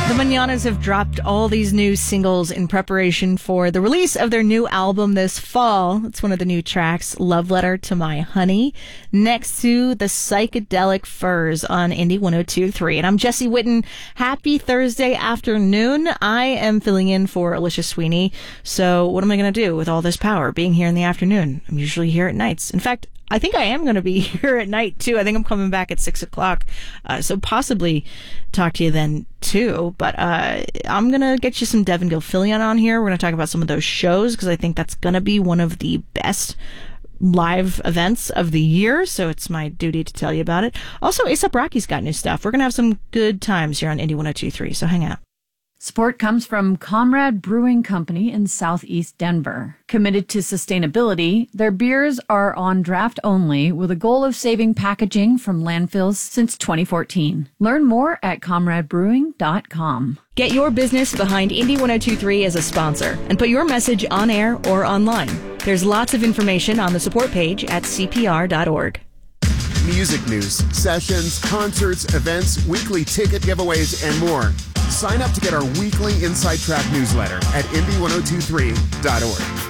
The Mañanas have dropped all these new singles in preparation for the release of their new album this fall. It's one of the new tracks, Love Letter to My Honey, next to the Psychedelic Furs on Indie 102.3. And I'm Jesse Witten. Happy Thursday afternoon. I am filling in for Alicia Sweeney. So what am I going to do with all this power being here in the afternoon? I'm usually here at nights. In fact, I think I am going to be here at night, too. I think I'm coming back at 6 o'clock. So possibly talk to you then, too. But I'm going to get you some Devin Gilfillian on here. We're going to talk about some of those shows because I think that's going to be one of the best live events of the year. So it's my duty to tell you about it. Also, A$AP Rocky's got new stuff. We're going to have some good times here on Indie 102.3. So hang out. Support comes from Comrade Brewing Company in Southeast Denver. Committed to sustainability, their beers are on draft only with a goal of saving packaging from landfills since 2014. Learn more at comradebrewing.com. Get your business behind Indie 102.3 as a sponsor and put your message on air or online. There's lots of information on the support page at cpr.org. Music news, sessions, concerts, events, weekly ticket giveaways, and more. Sign up to get our weekly Inside Track newsletter at indie1023.org.